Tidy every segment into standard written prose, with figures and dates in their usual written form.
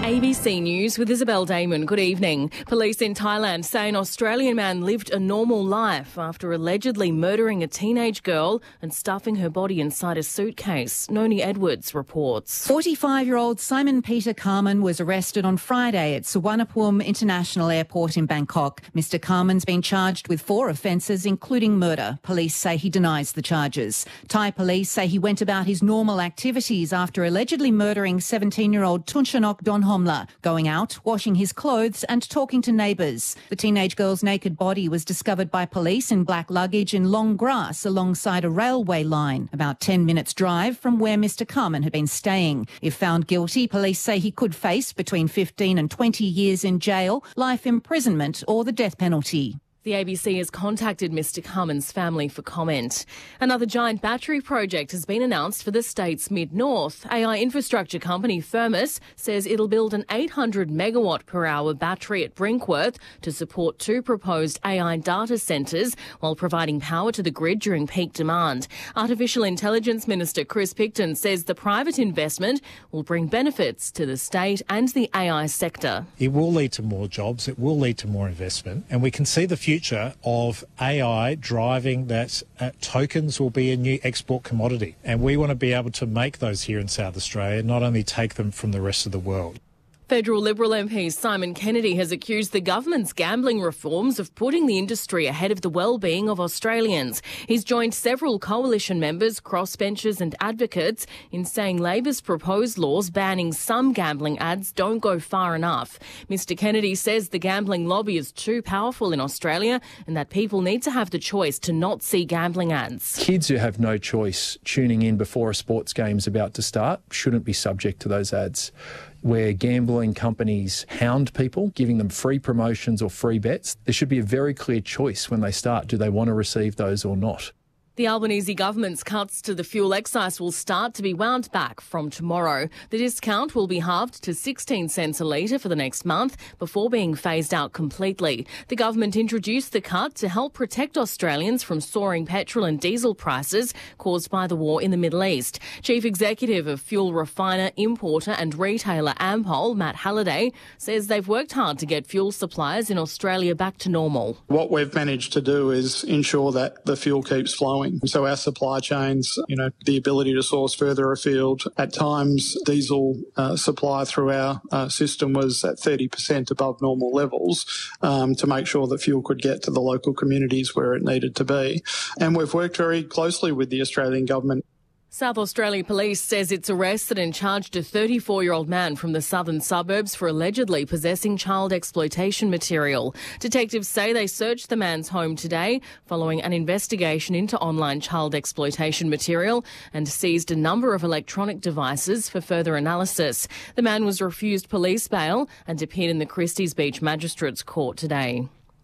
ABC News with Isabel Damon. Good evening. Police in Thailand say an Australian man lived a normal life after allegedly murdering a teenage girl and stuffing her body inside a suitcase. Noni Edwards reports. 45-year-old Simon Peter Carman was arrested on Friday at Suvarnabhumi International Airport in Bangkok. Mr Carman's been charged with 4 offences, including murder. Police say he denies the charges. Thai police say he went about his normal activities after allegedly murdering 17-year-old Tunchanok Donhomla, going out, washing his clothes and talking to neighbours. The teenage girl's naked body was discovered by police in black luggage in long grass alongside a railway line, about 10 minutes' drive from where Mr Carman had been staying. If found guilty, police say he could face between 15 and 20 years in jail, life imprisonment or the death penalty. The ABC has contacted Mr Carman's family for comment. Another giant battery project has been announced for the state's mid-north. AI infrastructure company Firmus says it'll build an 800 megawatt per hour battery at Brinkworth to support 2 proposed AI data centres while providing power to the grid during peak demand. Artificial Intelligence Minister Chris Picton says the private investment will bring benefits to the state and the AI sector. It will lead to more jobs, it will lead to more investment, and we can see the future of AI driving that tokens will be a new export commodity. And we want to be able to make those here in South Australia, not only take them from the rest of the world. Federal Liberal MP Simon Kennedy has accused the government's gambling reforms of putting the industry ahead of the well-being of Australians. He's joined several coalition members, crossbenchers and advocates in saying Labor's proposed laws banning some gambling ads don't go far enough. Mr Kennedy says the gambling lobby is too powerful in Australia and that people need to have the choice to not see gambling ads. Kids who have no choice tuning in before a sports game's about to start shouldn't be subject to those ads. Where gambling companies hound people, giving them free promotions or free bets, there should be a very clear choice when they start. Do they want to receive those or not? The Albanese government's cuts to the fuel excise will start to be wound back from tomorrow. The discount will be halved to 16 cents a litre for the next month before being phased out completely. The government introduced the cut to help protect Australians from soaring petrol and diesel prices caused by the war in the Middle East. Chief Executive of fuel refiner, importer and retailer Ampol, Matt Halliday, says they've worked hard to get fuel supplies in Australia back to normal. What we've managed to do is ensure that the fuel keeps flowing. So our supply chains, the ability to source further afield. At times, diesel supply through our system was at 30% above normal levels to make sure that fuel could get to the local communities where it needed to be. And we've worked very closely with the Australian government. South Australia Police says it's arrested and charged a 34-year-old man from the southern suburbs for allegedly possessing child exploitation material. Detectives say they searched the man's home today following an investigation into online child exploitation material and seized a number of electronic devices for further analysis. The man was refused police bail and appeared in the Christies Beach Magistrates Court today.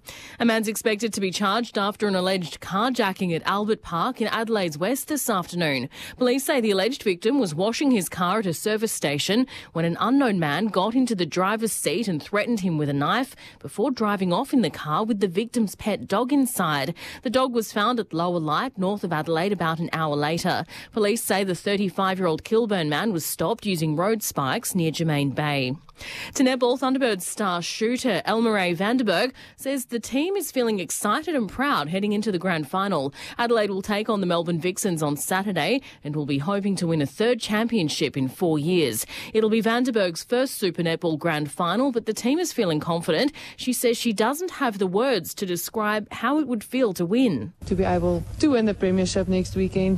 A man's expected to be charged after an alleged carjacking at Albert Park in Adelaide's West this afternoon. Police say the alleged victim was washing his car at a service station when an unknown man got into the driver's seat and threatened him with a knife before driving off in the car with the victim's pet dog inside. The dog was found at Lower Light, north of Adelaide, about an hour later. Police say the 35-year-old Kilburn man was stopped using road spikes near Germain Bay. To netball, Thunderbirds star shooter Elmarie Vandenberg says the team is feeling excited and proud heading into the grand final. Adelaide will take on the Melbourne Vixens on Saturday and will be hoping to win a 3rd championship in 4 years. It'll be Vandenberg's first Super Netball grand final, but the team is feeling confident. She says she doesn't have the words to describe how it would feel to win. To be able to win the premiership next weekend,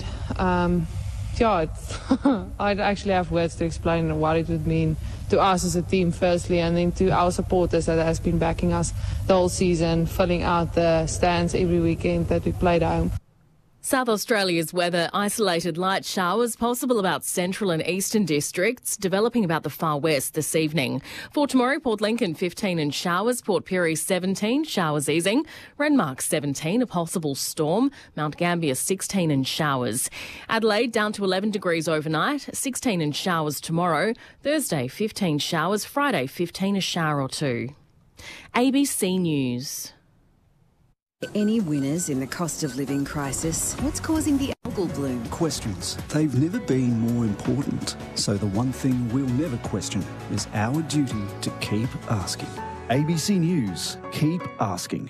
I actually have words to explain what it would mean to us as a team firstly, and then to our supporters that has been backing us the whole season, filling out the stands every weekend that we played at home. South Australia's weather: isolated light showers possible about central and eastern districts, developing about the far west this evening. For tomorrow, Port Lincoln 15 and showers, Port Pirie 17, showers easing, Renmark 17, a possible storm, Mount Gambier 16 and showers. Adelaide down to 11 degrees overnight, 16 and showers tomorrow, Thursday 15 showers, Friday 15 a shower or two. ABC News. Any winners in the cost of living crisis? What's causing the algal bloom? Questions. They've never been more important. So the one thing we'll never question is our duty to keep asking. ABC News. Keep asking.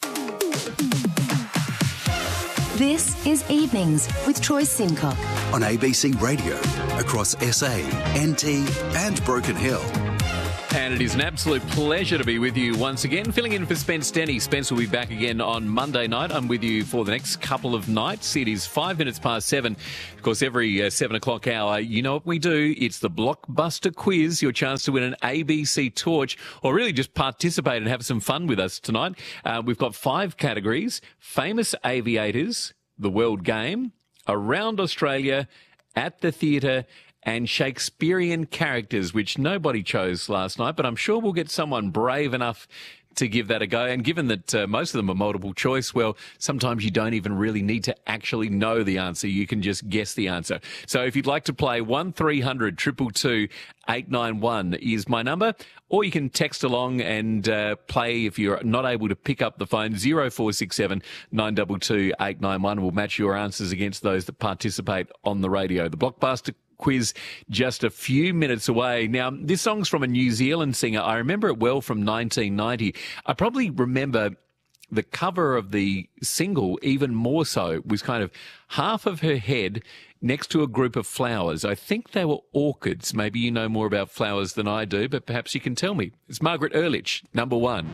This is Evenings with Troy Simcock. On ABC Radio, across SA, NT and Broken Hill. And it is an absolute pleasure to be with you once again. Filling in for Spence Denny. Spence will be back again on Monday night. I'm with you for the next couple of nights. It is 5 minutes past 7. Of course, every 7 o'clock hour, you know what we do. It's the Blockbuster Quiz, your chance to win an ABC torch, or really just participate and have some fun with us tonight. We've got 5 categories: famous aviators, the world game, around Australia, at the theatre, and Shakespearean characters, which nobody chose last night, but I'm sure we'll get someone brave enough to give that a go. And given that most of them are multiple choice, well, sometimes you don't even really need to actually know the answer. You can just guess the answer. So if you'd like to play, 1300 222 891 is my number, or you can text along and play if you're not able to pick up the phone. 0467 922 891 will match your answers against those that participate on the radio. The Blockbuster Quiz just a few minutes away. Now, this song's from a New Zealand singer. I remember it well from 1990. I probably remember the cover of the single even more so. It was kind of half of her head next to a group of flowers. I think they were orchids. Maybe you know more about flowers than I do, but perhaps you can tell me. It's Margaret Ehrlich, number 1.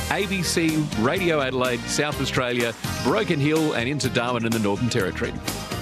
ABC, Radio Adelaide, South Australia, Broken Hill and into Darwin in the Northern Territory.